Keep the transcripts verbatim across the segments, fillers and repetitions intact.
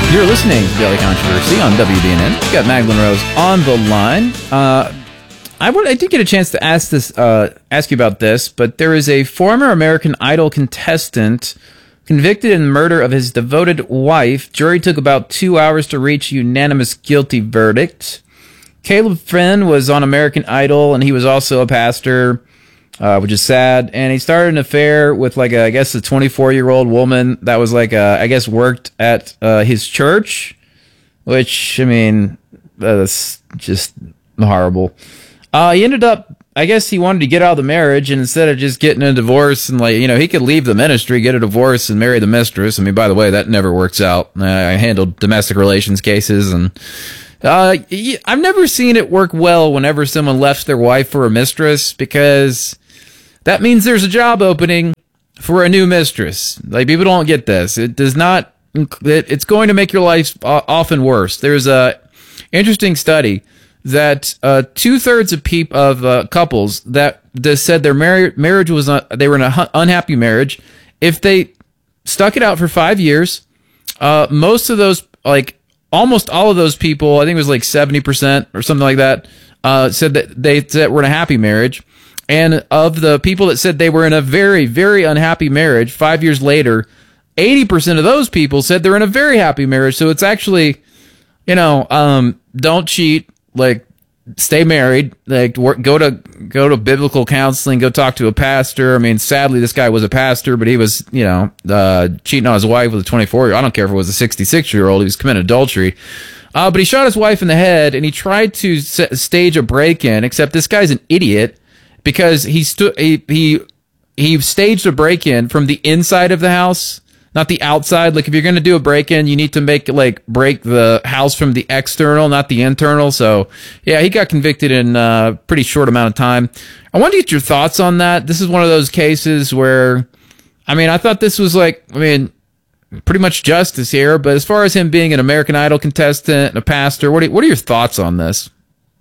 You're listening to Daily Controversy on W B N N. We've got Magdalene Rose on the line. Uh, I, would, I did get a chance to ask this, uh, ask you about this, but there is a former American Idol contestant convicted in the murder of his devoted wife. Jury took about two hours to reach a unanimous guilty verdict. Caleb Finn was on American Idol, and he was also a pastor, uh, which is sad. And he started an affair with, like, a, I guess, a twenty-four-year-old woman that was, like, a, I guess, worked at uh, his church, which, I mean, that's just horrible. Uh, he ended up, I guess he wanted to get out of the marriage, and instead of just getting a divorce and, like, you know, he could leave the ministry, get a divorce, and marry the mistress. I mean, by the way, that never works out. Uh, I handled domestic relations cases, and uh, I've never seen it work well whenever someone left their wife for a mistress, because that means there's a job opening for a new mistress. Like, people don't get this. It does not, it, it's going to make your life often worse. There's a interesting study that uh, two-thirds of peop- of uh, couples that, that said their mar- marriage was not, they were in an un- unhappy marriage, if they stuck it out for five years, uh, most of those, like almost all of those people, I think it was like seventy percent or something like that, uh, said that they said were in a happy marriage. And of the people that said they were in a very, very unhappy marriage, five years later, eighty percent of those people said they're in a very happy marriage. So it's actually, you know, um, don't cheat. Like, stay married, like, work, go to go to biblical counseling, go talk to a pastor. I mean, sadly, this guy was a pastor, but he was, you know, uh, cheating on his wife with a twenty-four-year-old. I don't care if it was a sixty-six-year-old. He was committing adultery. Uh, but he shot his wife in the head, and he tried to s- stage a break-in, except this guy's an idiot, because he, stu- he, he, he staged a break-in from the inside of the house, not the outside. Like, if you're going to do a break-in, you need to make, like, break the house from the external, not the internal. So, yeah, he got convicted in a pretty short amount of time. I wanted to get your thoughts on that. This is one of those cases where, I mean, I thought this was, like, I mean, pretty much justice here. But as far as him being an American Idol contestant and a pastor, what are, what are your thoughts on this?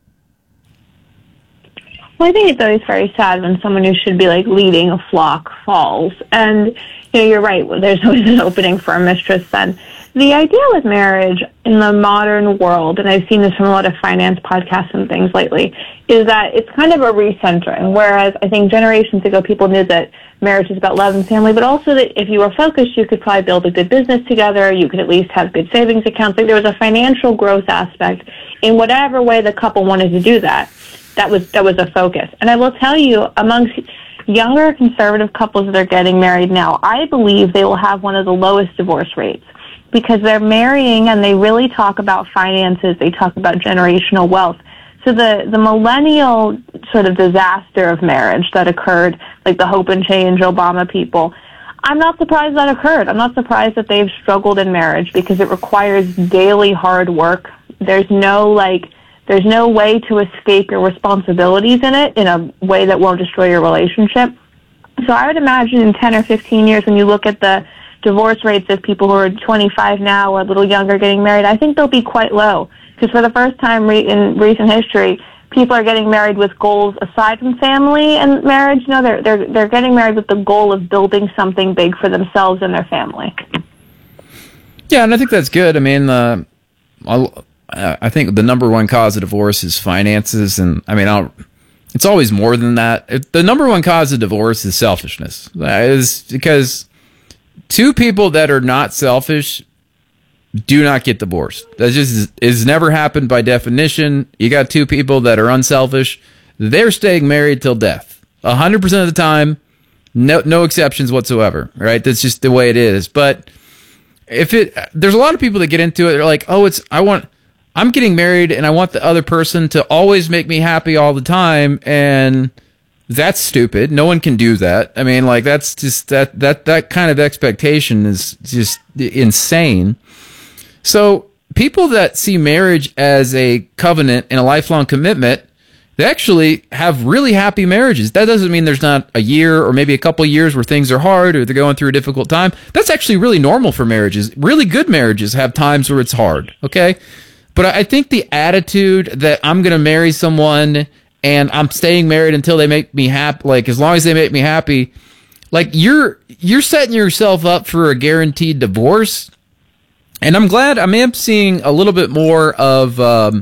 Well, I think it's always very sad when someone who should be, like, leading a flock falls. And, you know, you're right. There's always an opening for a mistress then. The idea with marriage in the modern world, and I've seen this from a lot of finance podcasts and things lately, is that it's kind of a recentering. Whereas I think generations ago people knew that marriage is about love and family, but also that if you were focused, you could probably build a good business together. You could at least have good savings accounts. Like, there was a financial growth aspect in whatever way the couple wanted to do that. That was that was a focus. And I will tell you, amongst younger conservative couples that are getting married now, I believe they will have one of the lowest divorce rates, because they're marrying and they really talk about finances. They talk about generational wealth. So the, the millennial sort of disaster of marriage that occurred, like the Hope and Change Obama people, I'm not surprised that occurred. I'm not surprised that they've struggled in marriage, because it requires daily hard work. There's no, like, There's no way to escape your responsibilities in it in a way that won't destroy your relationship. So I would imagine in ten or fifteen years, when you look at the divorce rates of people who are twenty-five now or a little younger getting married, I think they'll be quite low. Because for the first time re- in recent history, people are getting married with goals aside from family and marriage. No, they're, they're, they're getting married with the goal of building something big for themselves and their family. Yeah, and I think that's good. I mean, uh, I'll... I think the number one cause of divorce is finances, and I mean, I'll, it's always more than that. It, the number one cause of divorce is selfishness. That is because two people that are not selfish do not get divorced. That just is, is never happened by definition. You got two people that are unselfish, they're staying married till death. A hundred percent of the time, no no exceptions whatsoever. Right? That's just the way it is. But if it, there's a lot of people that get into it. They're like, oh, it's I want. I'm getting married and I want the other person to always make me happy all the time, and that's stupid. No one can do that. I mean, like, that's just that that that kind of expectation is just insane. So people that see marriage as a covenant and a lifelong commitment, they actually have really happy marriages. That doesn't mean there's not a year or maybe a couple of years where things are hard or they're going through a difficult time. That's actually really normal for marriages. Really good marriages have times where it's hard, okay? But I think the attitude that I'm going to marry someone and I'm staying married until they make me happy, like, as long as they make me happy, like, you're you're setting yourself up for a guaranteed divorce. And I'm glad I am seeing a little bit more of um,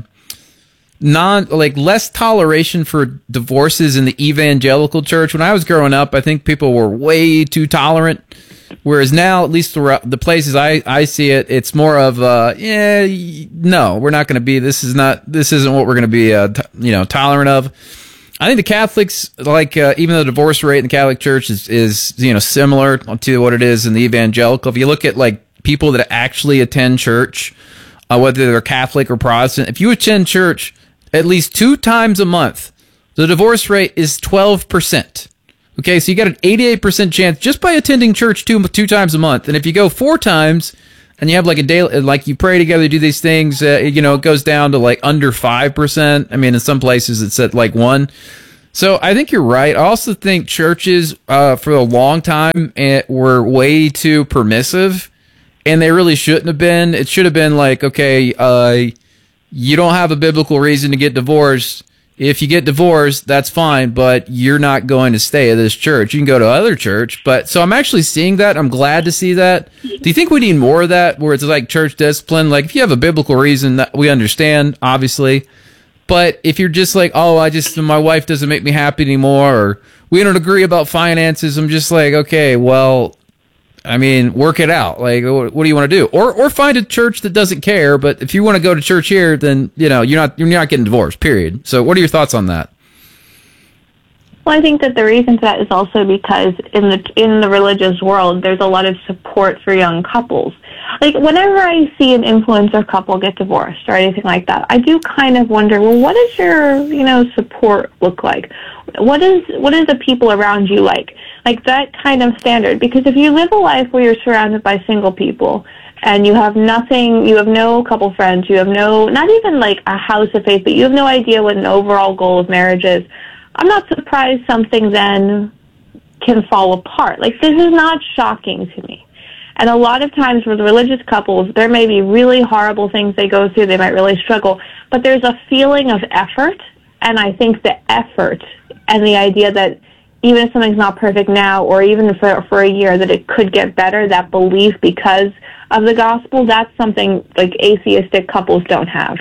non like less toleration for divorces in the evangelical church. When I was growing up, I think people were way too tolerant. Whereas now, at least the, the places I, I see it, it's more of uh, yeah, no, we're not going to be. This is not. This isn't what we're going to be. Uh, t- you know, tolerant of. I think the Catholics, like uh, even the divorce rate in the Catholic Church is is you know similar to what it is in the evangelical. If you look at like people that actually attend church, uh, whether they're Catholic or Protestant, if you attend church at least two times a month, the divorce rate is twelve percent. Okay, so you got an eighty-eight percent chance just by attending church two two times a month. And if you go four times and you have like a day, like you pray together, do these things, uh, you know, it goes down to like under five percent. I mean, in some places it's at like one. So I think you're right. I also think churches uh, for a long time uh, were way too permissive. And they really shouldn't have been. It should have been like, okay, uh, you don't have a biblical reason to get divorced. If you get divorced, that's fine, but you're not going to stay at this church. You can go to other church. But so I'm actually seeing that. I'm glad to see that. Do you think we need more of that, where it's like church discipline? Like if you have a biblical reason, that we understand, obviously. But if you're just like, oh, I just my wife doesn't make me happy anymore, or we don't agree about finances, I'm just like, okay, well. I mean, work it out. Like, what do you want to do? Or, or find a church that doesn't care. But if you want to go to church here, then you know you're not you're not getting divorced. Period. So, what are your thoughts on that? Well, I think that the reason for that is also because in the in the religious world, there's a lot of support for young couples. Like, whenever I see an influencer couple get divorced or anything like that, I do kind of wonder, well, what does your you know support look like? What is what is the people around you like? Like that kind of standard. Because if you live a life where you're surrounded by single people and you have nothing, you have no couple friends, you have no, not even like a house of faith, but you have no idea what an overall goal of marriage is, I'm not surprised something then can fall apart. Like, this is not shocking to me. And a lot of times with religious couples, there may be really horrible things they go through, they might really struggle, but there's a feeling of effort, and I think the effort and the idea that even if something's not perfect now, or even for for a year, that it could get better, that belief because of the gospel, that's something like atheistic couples don't have.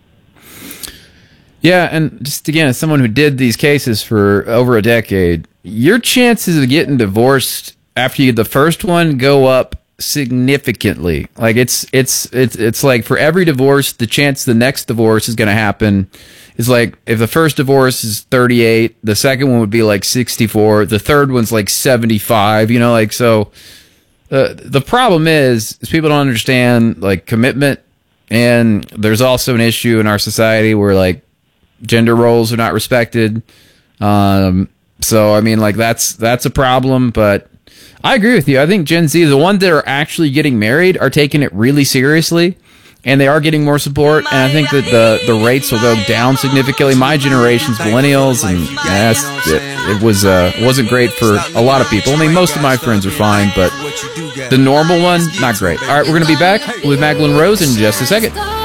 Yeah, and just again, as someone who did these cases for over a decade, your chances of getting divorced after you get the first one go up significantly. Like it's it's it's it's like for every divorce, the chance the next divorce is going to happen is like if the first divorce is thirty-eight, the second one would be like sixty-four, the third one's like seventy-five. You know, like so. Uh, the problem is, is people don't understand like commitment, and there's also an issue in our society where like gender roles are not respected. Um, so I mean, like that's that's a problem, but. I agree with you. I think Gen Z, the ones that are actually getting married, are taking it really seriously, and they are getting more support. And I think that the, the rates will go down significantly. My generation's millennials, and yes, it, it was uh, wasn't great for a lot of people. I mean, most of my friends are fine, but the normal one, not great. All right, we're going to be back with Magdalene Rose in just a second.